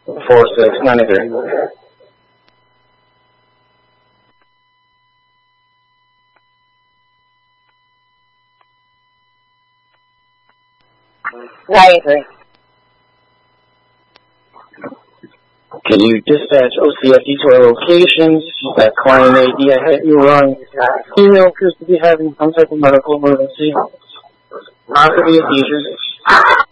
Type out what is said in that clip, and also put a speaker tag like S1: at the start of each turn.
S1: 4693. Can you dispatch OCFD to our locations? That client ID I had you on. Female appears to be having some type of medical emergency. Possibly a seizure.